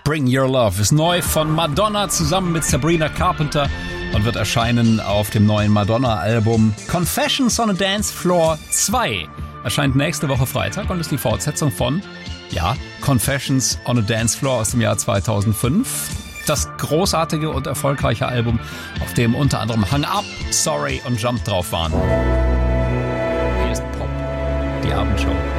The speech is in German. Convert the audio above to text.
Bring Your Love ist neu von Madonna zusammen mit Sabrina Carpenter und wird erscheinen auf dem neuen Madonna-Album Confessions on a Dance Floor 2. Erscheint nächste Woche Freitag und ist die Fortsetzung von, Confessions on a Dance Floor aus dem Jahr 2005. Das großartige und erfolgreiche Album, auf dem unter anderem Hang Up, Sorry und Jump drauf waren. Hier ist Pop, die Abendshow.